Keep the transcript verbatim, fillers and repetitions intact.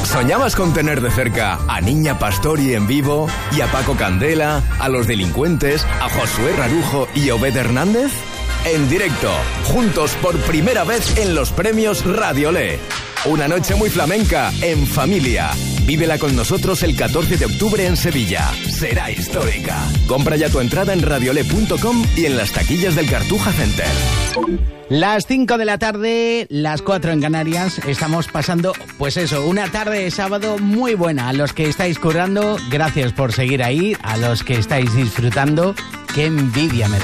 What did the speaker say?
¿Soñabas con tener de cerca a Niña Pastori en vivo y a Paco Candela, a Los Delincuentes, a Josué Rarujo y Obed Hernández? En directo, juntos por primera vez en los premios Radiolé. Una noche muy flamenca, en familia. Vívela con nosotros el catorce de octubre en Sevilla. Será histórica. Compra ya tu entrada en radiolé punto com y en las taquillas del Cartuja Center. Las cinco de la tarde, las cuatro en Canarias. Estamos pasando, pues eso, una tarde de sábado muy buena. A los que estáis currando, gracias por seguir ahí. A los que estáis disfrutando, qué envidia me da.